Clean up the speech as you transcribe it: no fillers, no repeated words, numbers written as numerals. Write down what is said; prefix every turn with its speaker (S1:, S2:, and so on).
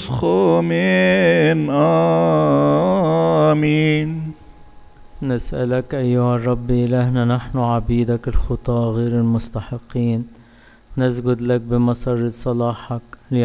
S1: خمين. آمين.
S2: نسألك أيها الرب إلهنا، نحن عبيدك الخطاة غير المستحقين، نسجد لك بمسرة صلاحك